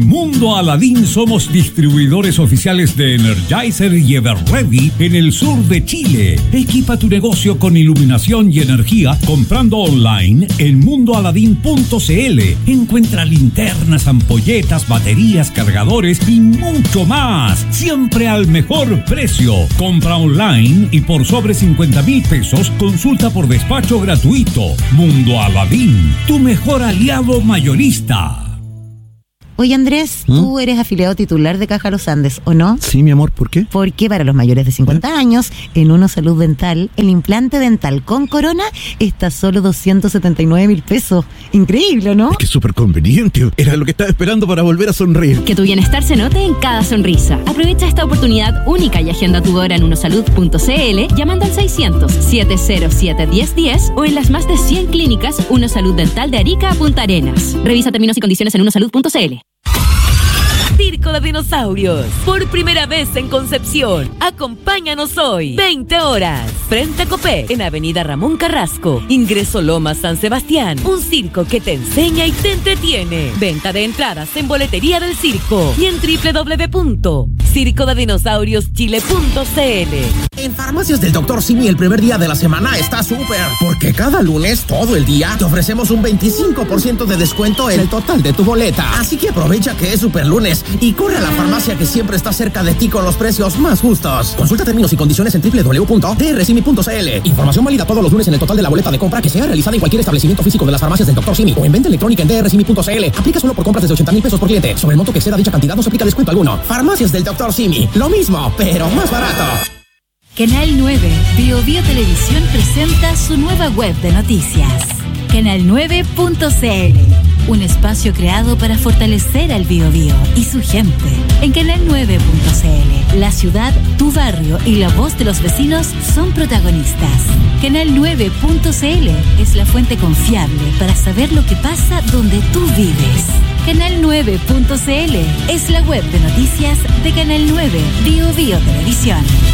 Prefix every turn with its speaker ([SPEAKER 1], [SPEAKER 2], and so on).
[SPEAKER 1] Mundo Aladín somos distribuidores oficiales de Energizer y Everready en el sur de Chile. Equipa tu negocio con iluminación y energía comprando online en mundoaladin.cl. Encuentra linternas, ampolletas, baterías, cargadores y mucho más. Siempre al mejor precio. Compra online y por sobre 50,000 pesos consulta por despacho gratuito. Mundo Aladín, tu mejor aliado mayorista.
[SPEAKER 2] Oye, Andrés, tú eres afiliado titular de Caja Los Andes, ¿o no?
[SPEAKER 3] Sí, mi amor, ¿por qué?
[SPEAKER 2] Porque para los mayores de 50 años, en Uno Salud Dental, el implante dental con corona está solo 279,000 pesos. Increíble, ¿no?
[SPEAKER 3] Es que es súper conveniente. Era lo que estaba esperando para volver a sonreír.
[SPEAKER 4] Que tu bienestar se note en cada sonrisa. Aprovecha esta oportunidad única y agenda tu hora en unosalud.cl llamando al 600-707-1010 o en las más de 100 clínicas Uno Salud Dental de Arica a Punta Arenas. Revisa términos y condiciones en unosalud.cl.
[SPEAKER 5] Circo de Dinosaurios, por primera vez en Concepción. Acompáñanos hoy, 20 horas, frente a Copec, en Avenida Ramón Carrasco. Ingreso Loma San Sebastián. Un circo que te enseña y te entretiene. Venta de entradas en Boletería del Circo y en www.circodedinosaurioschile.cl.
[SPEAKER 6] En Farmacias del Dr. Simi el primer día de la semana está súper, porque cada lunes, todo el día, te ofrecemos un 25% de descuento en el total de tu boleta. Así que aprovecha que es super lunes y corre a la farmacia que siempre está cerca de ti con los precios más justos. Consulta términos y condiciones en www.drsimi.cl. Información válida todos los lunes en el total de la boleta de compra que sea realizada en cualquier establecimiento físico de las farmacias del Dr. Simi o en venta electrónica en drsimi.cl. Aplica solo por compras desde 80,000 pesos por cliente. Sobre el monto que exceda dicha cantidad no se aplica descuento alguno. Farmacias del Dr. Simi. Lo mismo, pero más barato.
[SPEAKER 7] Canal 9, Bio Bio Televisión presenta su nueva web de noticias. Canal9.cl, un espacio creado para fortalecer al Biobío y su gente. En Canal9.cl, la ciudad, tu barrio y la voz de los vecinos son protagonistas. Canal9.cl es la fuente confiable para saber lo que pasa donde tú vives. Canal9.cl es la web de noticias de Canal 9, Bio Bio Televisión.